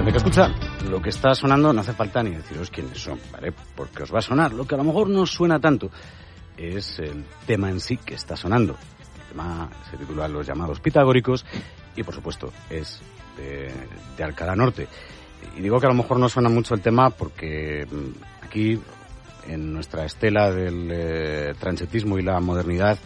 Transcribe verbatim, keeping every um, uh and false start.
Gente que escucha, lo que está sonando no hace falta ni deciros quiénes son, ¿vale? Porque os va a sonar. Lo que a lo mejor no suena tanto es el tema en sí que está sonando. El tema se titula Los llamados pitagóricos y, por supuesto, es de, de Alcalá Norte. Y digo que a lo mejor no suena mucho el tema porque aquí, en nuestra estela del eh, transetismo y la modernidad,